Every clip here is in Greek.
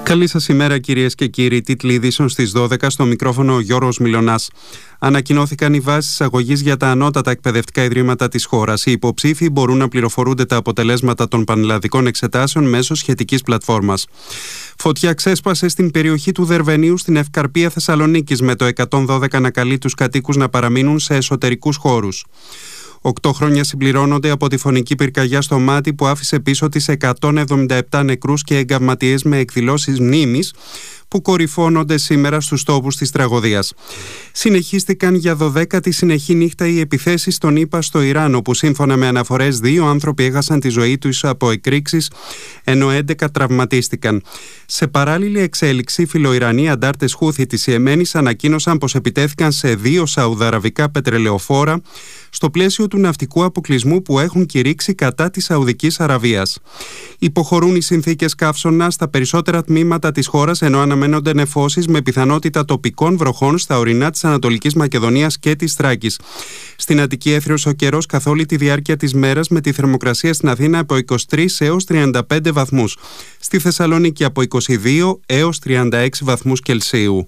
Καλή σας ημέρα κυρίες και κύριοι. Τίτλοι ειδήσεων στις 12, στο μικρόφωνο ο Γιώργος Μιλωνάς. Ανακοινώθηκαν οι βάσεις εισαγωγής για τα ανώτατα εκπαιδευτικά ιδρύματα της χώρας. Οι υποψήφοι μπορούν να πληροφορούνται τα αποτελέσματα των πανελλαδικών εξετάσεων μέσω σχετικής πλατφόρμας. Φωτιά ξέσπασε στην περιοχή του Δερβενίου στην Ευκαρπία Θεσσαλονίκης, με το 112 να καλεί τους κατοίκους να παραμείνουν σε εσωτερικούς χώρους. 8 χρόνια συμπληρώνονται από τη φωνική πυρκαγιά στο Μάτι που άφησε πίσω τις 177 νεκρούς και εγκαμματιές με εκδηλώσεις μνήμης που κορυφώνονται σήμερα στους τόπους της τραγωδίας. Συνεχίστηκαν για 12η συνεχή νύχτα οι επιθέσεις στον ΗΠΑ στο Ιράν, όπου σύμφωνα με αναφορές 2 άνθρωποι έχασαν τη ζωή τους από εκρήξεις, ενώ 11 τραυματίστηκαν. Σε παράλληλη εξέλιξη, φιλοϊρανοί αντάρτες Χούθι της Ιεμένης ανακοίνωσαν πως επιτέθηκαν σε 2 σαουδαραβικά πετρελαιοφόρα στο πλαίσιο του ναυτικού αποκλεισμού που έχουν κηρύξει κατά της Σαουδικής Αραβίας. Υποχωρούν οι συνθήκες καύσωνα στα περισσότερα τμήματα της χώρας, ενώ αναμένονται νεφώσεις με πιθανότητα τοπικών βροχών στα ορεινά της Ανατολικής Μακεδονίας και της Θράκης. Στην Αττική έθριος ο καιρός καθ' όλη τη διάρκεια της μέρας, με τη θερμοκρασία στην Αθήνα από 23 έως 35 βαθμούς. Στη Θεσσαλονίκη από 22 έως 36 βαθμούς Κελσίου.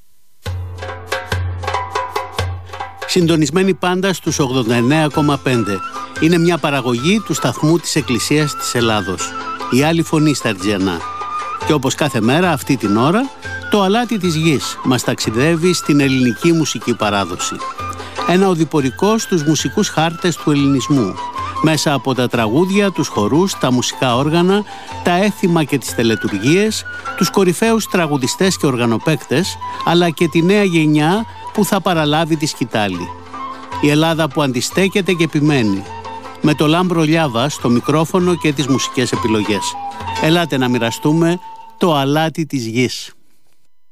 Συντονισμένοι πάντα στους 89,5. Είναι μια παραγωγή του σταθμού της Εκκλησίας της Ελλάδος. Η άλλη φωνή στα Αρτζιανά. Και όπως κάθε μέρα αυτή την ώρα, το αλάτι της γης μας ταξιδεύει στην ελληνική μουσική παράδοση. Ένα οδηπορικό στους μουσικούς χάρτες του ελληνισμού, μέσα από τα τραγούδια, τους χορούς, τα μουσικά όργανα, τα έθιμα και τις τελετουργίες, τους κορυφαίους τραγουδιστές και οργανοπαίκτες, αλλά και τη νέα γενιά που θα παραλάβει τη σκητάλη. Η Ελλάδα που αντιστέκεται και επιμένει, με το Λάμπρο Λιάβα στο μικρόφωνο και τις μουσικές επιλογές. Ελάτε να μοιραστούμε το αλάτι της γης.